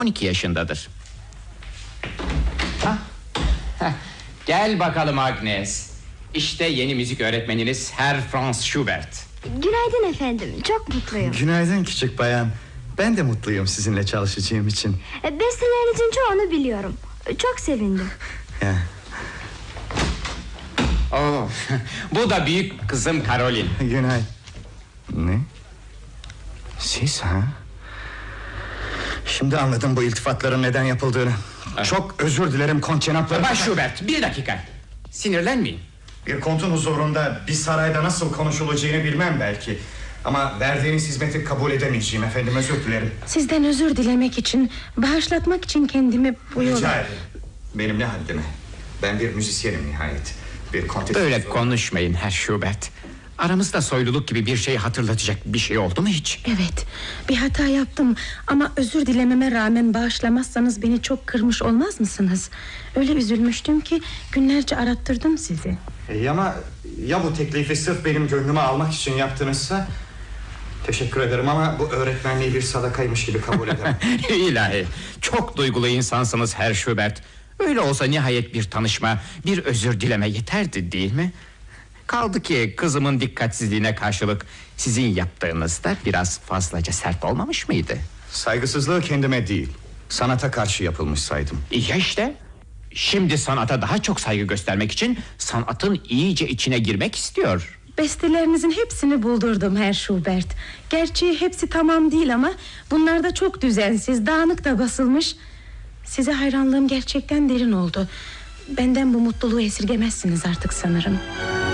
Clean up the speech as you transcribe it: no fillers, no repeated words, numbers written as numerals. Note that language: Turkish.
12 yaşındadır. Gel bakalım Agnes. İşte yeni müzik öğretmeniniz Herr Franz Schubert. Günaydın efendim, çok mutluyum. Günaydın küçük bayan. Ben de mutluyum sizinle çalışacağım için. Bestelerinizin çoğunu biliyorum. Çok sevindim. Ya. Oh, bu da büyük kızım Caroline. Günaydın. Ne? Siz ha? Şimdi anladım bu iltifatların neden yapıldığını. Çok özür dilerim Kont cenapları. Bay Schubert, bir dakika. Sinirlenmeyin. Bir kontun huzurunda bir sarayda nasıl konuşulacağını bilmem belki. Ama verdiğiniz hizmeti kabul edemeyeceğim efendim, özür dilerim. Sizden özür dilemek için, bağışlatmak için kendimi bu yola... Rica ederim. Benim ne haddime. Ben bir müzisyenim nihayet. Bir kontes... Böyle konuşmayın Herr Schubert. Aramızda soyluluk gibi bir şey hatırlatacak bir şey oldu mu hiç? Evet, bir hata yaptım. Ama özür dilememe rağmen bağışlamazsanız beni çok kırmış olmaz mısınız? Öyle üzülmüştüm ki günlerce arattırdım sizi. Ama ya bu teklifi sırf benim gönlümü almak için yaptınızsa... Teşekkür ederim ama bu öğretmenliği bir sadakaymış gibi kabul ederim. İlahi, çok duygulu insansınız Herr Schubert. Öyle olsa nihayet bir tanışma, bir özür dileme yeterdi değil mi? Kaldı ki kızımın dikkatsizliğine karşılık sizin yaptığınız da biraz fazlaca sert olmamış mıydı? Saygısızlığı kendime değil, sanata karşı yapılmış saydım. Ya işte. Şimdi sanata daha çok saygı göstermek için sanatın iyice içine girmek istiyor. Bestelerinizin hepsini buldurdum Herr Schubert. Gerçi hepsi tamam değil ama bunlar da çok düzensiz, dağınık da basılmış. Size hayranlığım gerçekten derin oldu. Benden bu mutluluğu esirgemezsiniz artık sanırım.